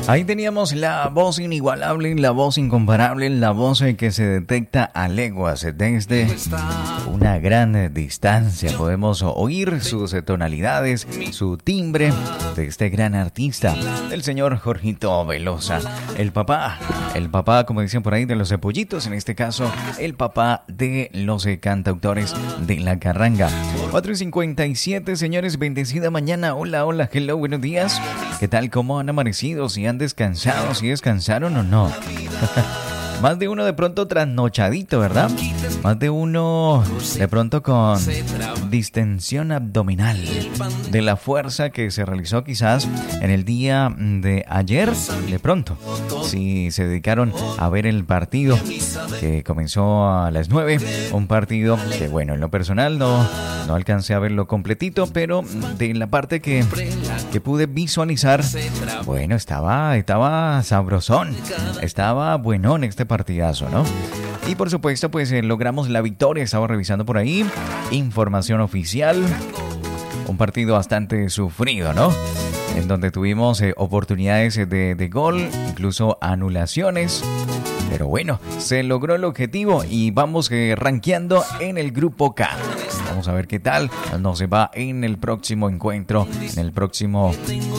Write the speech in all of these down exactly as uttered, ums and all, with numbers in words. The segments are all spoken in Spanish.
Ahí teníamos la voz inigualable, la voz incomparable, la voz que se detecta a leguas desde una gran distancia. Podemos oír sus tonalidades, su timbre de este gran artista, el señor Jorgito Velosa. El papá, el papá, como dicen por ahí, de los pollitos, en este caso, el papá de los cantautores de la carranga. cuatro y cincuenta y siete, señores, bendecida mañana. Hola, hola, hello, buenos días. ¿Qué tal? ¿Cómo han amanecido? ¿Si han descansado? ¿Si descansaron o no? Más de uno de pronto trasnochadito, ¿verdad? Más de uno de pronto con distensión abdominal de la fuerza que se realizó quizás en el día de ayer. De pronto, si se dedicaron a ver el partido que comenzó a las nueve, un partido que, bueno, en lo personal no, no alcancé a verlo completito, pero de la parte que, que pude visualizar, bueno, estaba, estaba sabrosón, estaba buenón este partidazo, ¿no? Y por supuesto, pues eh, logramos la victoria. Estaba revisando por ahí información oficial. Un partido bastante sufrido, ¿no? En donde tuvimos eh, oportunidades de, de gol, incluso anulaciones. Pero bueno, se logró el objetivo y vamos eh, rankeando en el grupo K. Vamos a ver qué tal nos va en el próximo encuentro, en el próximo,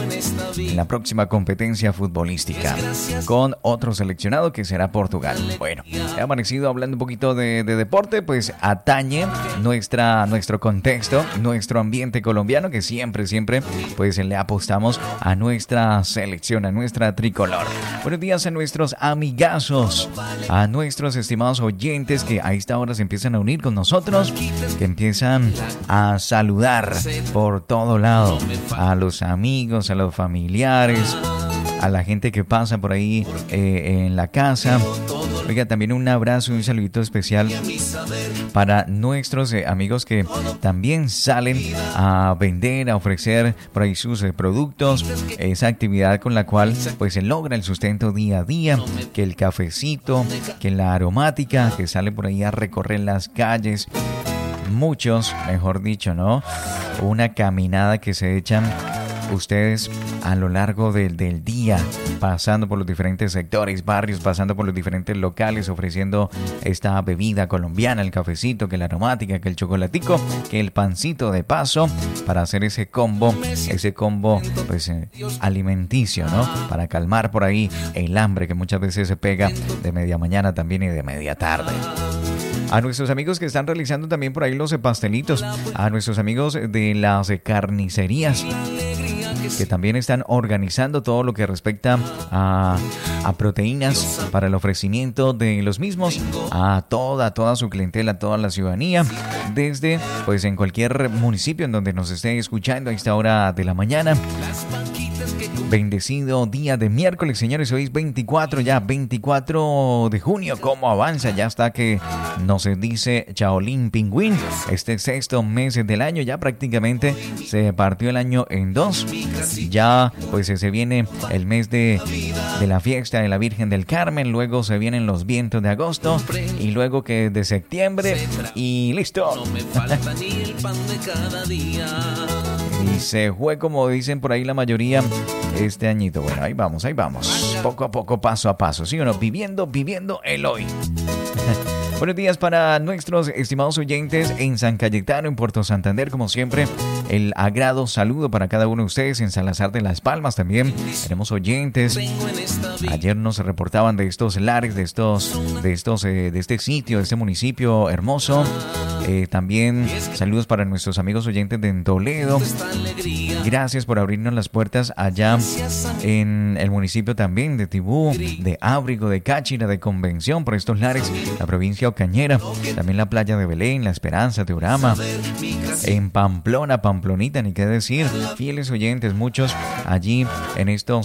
en la próxima competencia futbolística con otro seleccionado que será Portugal. Bueno, he amanecido hablando un poquito de, de deporte, pues atañe nuestra, nuestro contexto, nuestro ambiente colombiano, que siempre, siempre, pues le apostamos a nuestra selección, a nuestra tricolor. Buenos días a nuestros amigazos, a nuestros estimados oyentes que a esta hora se empiezan a unir con nosotros, que empiezan a saludar por todo lado, a los amigos, a los familiares, a la gente que pasa por ahí eh, en la casa. Oiga, también un abrazo y un saludito especial para nuestros eh, amigos que también salen a vender, a ofrecer por ahí sus eh, productos, esa actividad con la cual pues se logra el sustento día a día, que el cafecito, que la aromática, que sale por ahí a recorrer las calles. Muchos, mejor dicho, ¿no? Una caminada que se echan ustedes a lo largo del, del día, pasando por los diferentes sectores, barrios, pasando por los diferentes locales, ofreciendo esta bebida colombiana, el cafecito, que la aromática, que el chocolatico, que el pancito de paso, para hacer ese combo, ese combo pues eh, alimenticio, ¿no? Para calmar por ahí el hambre que muchas veces se pega de media mañana también y de media tarde. A nuestros amigos que están realizando también por ahí los pastelitos, a nuestros amigos de las carnicerías, que también están organizando todo lo que respecta a, a proteínas para el ofrecimiento de los mismos a toda, toda su clientela, a toda la ciudadanía, desde pues en cualquier municipio en donde nos esté escuchando a esta hora de la mañana. Bendecido día de miércoles, señores. Hoy es veinticuatro, ya veinticuatro de junio. ¿Cómo avanza? Ya está que nos dice Chaolín Pingüín. Este sexto mes del año, ya prácticamente se partió el año en dos. Ya pues se viene el mes de, de la fiesta de la Virgen del Carmen. Luego se vienen los vientos de agosto. Y luego que de septiembre. Y listo. No me falta ni el pan de cada día. Y se fue, como dicen por ahí la mayoría, este añito. Bueno, ahí vamos, ahí vamos. Poco a poco, paso a paso, ¿sí o no? Viviendo, viviendo el hoy. Buenos días para nuestros estimados oyentes en San Cayetano, en Puerto Santander, como siempre. El agrado saludo para cada uno de ustedes en Salazar de las Palmas también. Tenemos oyentes. Ayer nos reportaban de estos lares, de estos, de estos, eh, de este sitio, de este municipio hermoso. Eh, también saludos para nuestros amigos oyentes de Toledo. Gracias por abrirnos las puertas allá en el municipio también de Tibú, de Ábrigo, de Cáchira, de Convención, por estos lares, la provincia Ocañera, también la playa de Belén, La Esperanza, Teorama, en Pamplona, Pamplonita, ni qué decir, fieles oyentes, muchos allí en estos